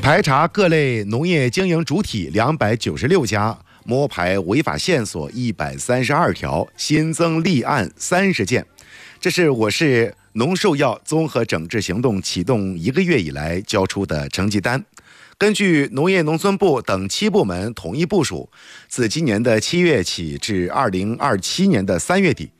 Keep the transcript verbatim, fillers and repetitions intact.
排查各类农业经营主体两百九十六家，摸排违法线索一百三十二条，新增立案三十件。这是我市农兽药综合整治行动启动一个月以来交出的成绩单。根据农业农村部等七部门统一部署，自今年的七月起至二零二七年的三月底，